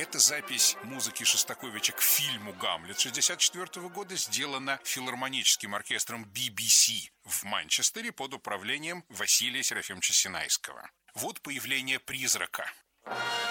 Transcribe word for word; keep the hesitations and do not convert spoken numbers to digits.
Эта запись музыки Шостаковича к фильму «Гамлет» шестьдесят четвёртого года сделана филармоническим оркестром би би си в Манчестере под управлением Василия Серафимовича Синайского. Вот появление призрака.